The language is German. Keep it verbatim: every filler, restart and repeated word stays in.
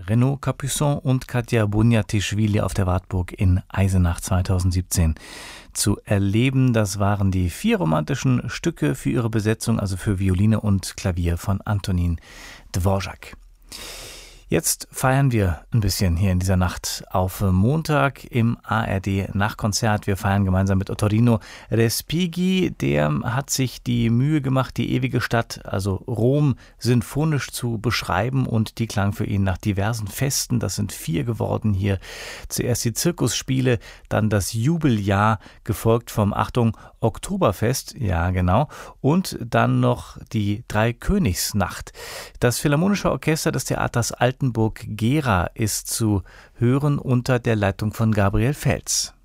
Renaud Capuçon und Katja Bunjatischvili auf der Wartburg in Eisenach zweitausendsiebzehn zu erleben. Das waren die vier romantischen Stücke für ihre Besetzung, also für Violine und Klavier von Antonín Dvořák. Jetzt feiern wir ein bisschen hier in dieser Nacht auf Montag im A R D-Nachtkonzert. Wir feiern gemeinsam mit Ottorino Respighi. Der hat sich die Mühe gemacht, die ewige Stadt, also Rom, sinfonisch zu beschreiben, und die klang für ihn nach diversen Festen. Das sind vier geworden hier. Zuerst die Zirkusspiele, dann das Jubeljahr, gefolgt vom, Achtung, Oktoberfest, ja genau, und dann noch die Dreikönigsnacht. Das Philharmonische Orchester des Theaters Altenburg-Gera ist zu hören unter der Leitung von Gabriel Feltz.